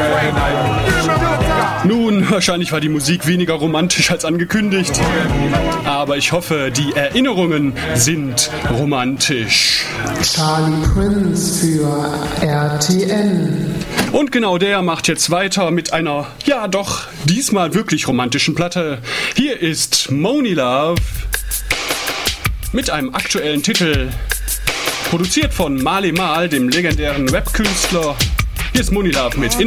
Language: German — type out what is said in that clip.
Nun, wahrscheinlich war die Musik weniger romantisch als angekündigt. Aber ich hoffe, die Erinnerungen sind romantisch. Charlie Prince für RTN. Und genau der macht jetzt weiter mit einer, ja doch, diesmal wirklich romantischen Platte. Hier ist Monie Love mit einem aktuellen Titel. Produziert von Male Mal, dem legendären Webkünstler. Hier ist Monie Love mit